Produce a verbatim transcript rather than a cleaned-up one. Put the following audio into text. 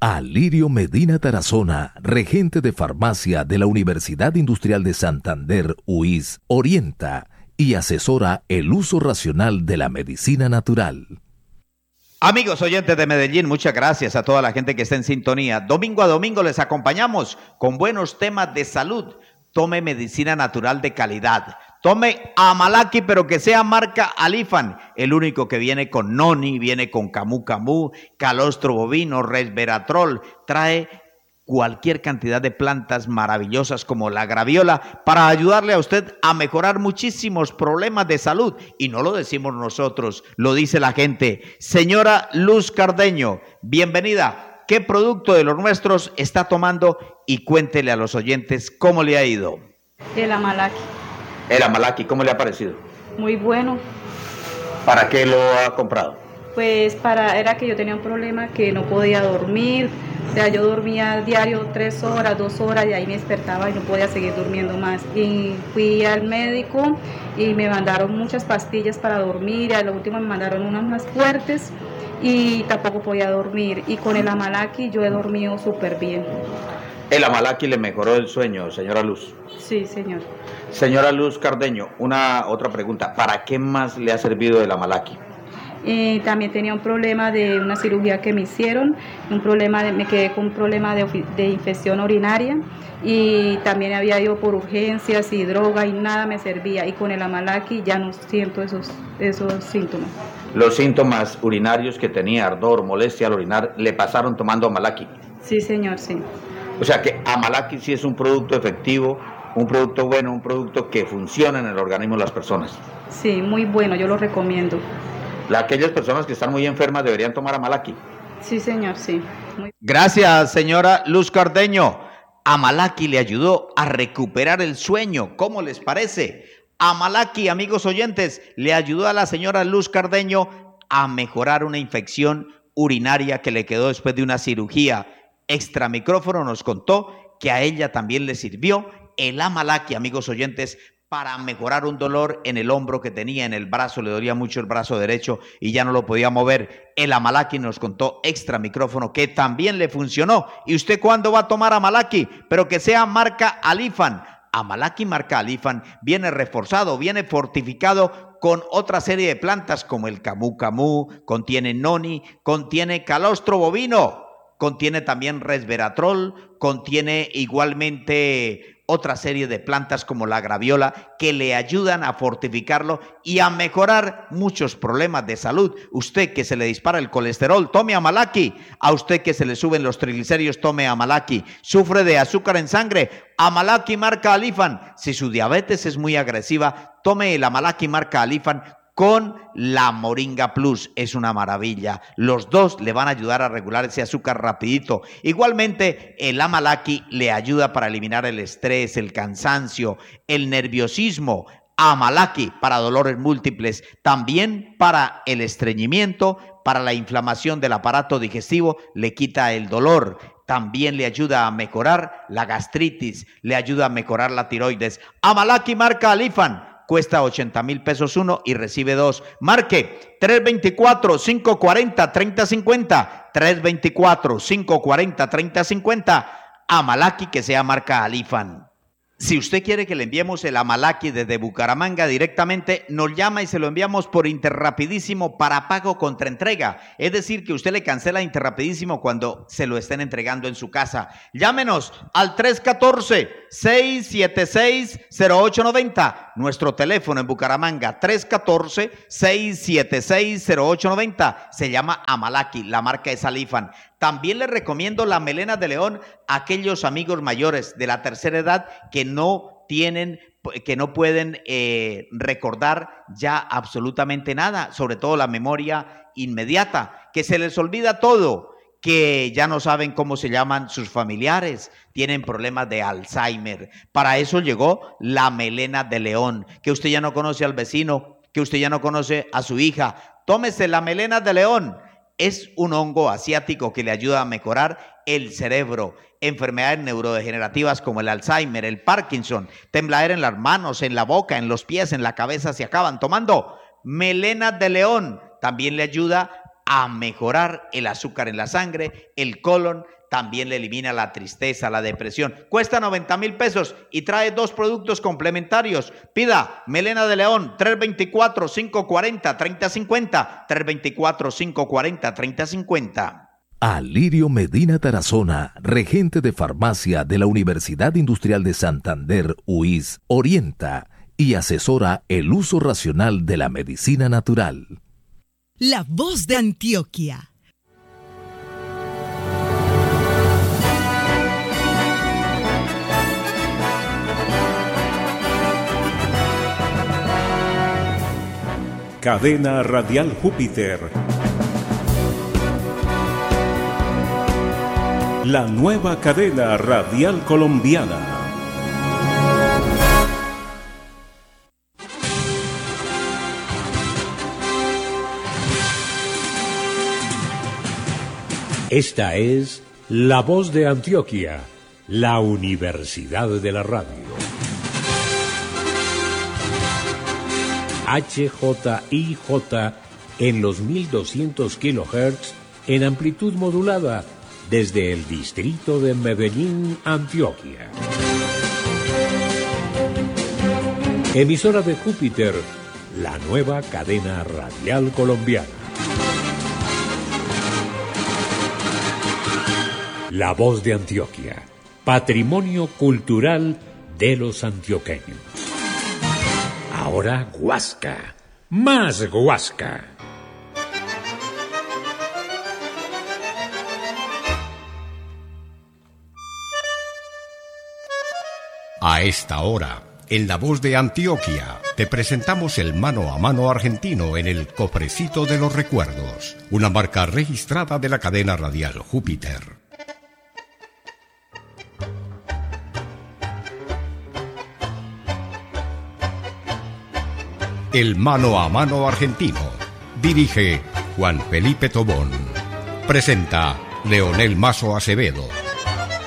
Alirio Medina Tarazona, regente de farmacia de la Universidad Industrial de Santander, U I S, orienta y asesora el uso racional de la medicina natural. Amigos oyentes de Medellín, muchas gracias a toda la gente que está en sintonía. Domingo a domingo les acompañamos con buenos temas de salud. Tome medicina natural de calidad. Tome Amalaki, pero que sea marca Alifan, el único que viene con noni, viene con camu camu, calostro bovino, resveratrol, trae cualquier cantidad de plantas maravillosas como la graviola para ayudarle a usted a mejorar muchísimos problemas de salud. Y no lo decimos nosotros, lo dice la gente. Señora Luz Cardeño, bienvenida. ¿Qué producto de los nuestros está tomando? Y cuéntele a los oyentes cómo le ha ido. El Amalaki. El Amalaki, ¿cómo le ha parecido? Muy bueno. ¿Para qué lo ha comprado? Pues para, era que yo tenía un problema que no podía dormir. O sea, yo dormía diario tres horas, dos horas y ahí me despertaba y no podía seguir durmiendo más. Y fui al médico y me mandaron muchas pastillas para dormir y a lo último me mandaron unas más fuertes y tampoco podía dormir. Y con el Amalaki yo he dormido súper bien. El Amalaki le mejoró el sueño, señora Luz. Sí, señor. Señora Luz Cardeño, una otra pregunta. ¿Para qué más le ha servido el Amalaki? Eh, también tenía un problema de una cirugía que me hicieron, un problema de, me quedé con un problema de, de infección urinaria y también había ido por urgencias y droga y nada me servía, y con el Amalaki ya no siento esos, esos síntomas. Los síntomas urinarios que tenía, ardor, molestia al orinar, le pasaron tomando Amalaki. Sí, señor, sí. O sea que Amalaki sí es un producto efectivo, un producto bueno, un producto que funciona en el organismo de las personas. Sí, muy bueno, yo lo recomiendo. Aquellas personas que están muy enfermas deberían tomar Amalaki. Sí, señor, sí. Muy... Gracias, señora Luz Cardeño. Amalaki le ayudó a recuperar el sueño. ¿Cómo les parece? Amalaki, amigos oyentes, le ayudó a la señora Luz Cardeño a mejorar una infección urinaria que le quedó después de una cirugía. Extra Micrófono nos contó que a ella también le sirvió el Amalaki, amigos oyentes, para mejorar un dolor en el hombro que tenía, en el brazo, le dolía mucho el brazo derecho y ya no lo podía mover. El Amalaki nos contó Extra Micrófono que también le funcionó. ¿Y usted cuándo va a tomar Amalaki? Pero que sea marca Alifan. Amalaki marca Alifan viene reforzado, viene fortificado con otra serie de plantas como el camu camu, contiene noni, contiene calostro bovino, contiene también resveratrol, contiene igualmente otra serie de plantas como la graviola que le ayudan a fortificarlo y a mejorar muchos problemas de salud. Usted que se le dispara el colesterol, tome Amalaki. A usted que se le suben los triglicéridos, tome Amalaki. Sufre de azúcar en sangre, Amalaki marca Alifan. Si su diabetes es muy agresiva, tome el Amalaki marca Alifan con la Moringa Plus. Es una maravilla. Los dos le van a ayudar a regular ese azúcar rapidito. Igualmente, el Amalaki le ayuda para eliminar el estrés, el cansancio, el nerviosismo. Amalaki para dolores múltiples, también para el estreñimiento, para la inflamación del aparato digestivo, le quita el dolor. También le ayuda a mejorar la gastritis, le ayuda a mejorar la tiroides. Amalaki marca Alifan. Cuesta ochenta mil pesos uno y recibe dos. Marque tres dos cuatro, cinco cuatro cero, tres cero cinco cero, tres dos cuatro, cinco cuatro cero, tres cero cinco cero. Amalaki que sea marca Alifan. Si usted quiere que le enviemos el Amalaki desde Bucaramanga directamente, nos llama y se lo enviamos por Interrapidísimo para pago contra entrega. Es decir, que usted le cancela Interrapidísimo cuando se lo estén entregando en su casa. Llámenos al tres uno cuatro, seis siete seis, cero ocho nueve cero. Nuestro teléfono en Bucaramanga, tres uno cuatro, seis siete seis, cero ocho nueve cero. Se llama Amalaki, la marca es Alifan. También les recomiendo la melena de león a aquellos amigos mayores de la tercera edad que no tienen, que no pueden eh, recordar ya absolutamente nada, sobre todo la memoria inmediata, que se les olvida todo, que ya no saben cómo se llaman sus familiares, tienen problemas de Alzheimer. Para eso llegó la melena de león, que usted ya no conoce al vecino, que usted ya no conoce a su hija. Tómese la melena de león. Es un hongo asiático que le ayuda a mejorar el cerebro, enfermedades neurodegenerativas como el Alzheimer, el Parkinson, tembladera en las manos, en la boca, en los pies, en la cabeza, se acaban tomando. Melena de león también le ayuda a mejorar el azúcar en la sangre, el colon, también le elimina la tristeza, la depresión. Cuesta noventa mil pesos y trae dos productos complementarios. Pida Melena de León, tres dos cuatro, cinco cuatro cero, tres cero cinco cero, tres dos cuatro, cinco cuatro cero, tres cero cinco cero. Alirio Medina Tarazona, regente de farmacia de la Universidad Industrial de Santander, U I S, orienta y asesora el uso racional de la medicina natural. La voz de Antioquia. Cadena Radial Júpiter. La nueva cadena radial colombiana. Esta es La Voz de Antioquia, la Universidad de la Radio. H J I J en los mil doscientos kilohertz en amplitud modulada desde el distrito de Medellín, Antioquia. Emisora de Júpiter, la nueva cadena radial colombiana. La Voz de Antioquia, patrimonio cultural de los antioqueños. Ahora Guasca, más Guasca. A esta hora, en La Voz de Antioquia, te presentamos el mano a mano argentino en el Cofrecito de los Recuerdos, una marca registrada de la cadena radial Júpiter. El mano a mano argentino. Dirige Juan Felipe Tobón. Presenta Leonel Mazo Acevedo.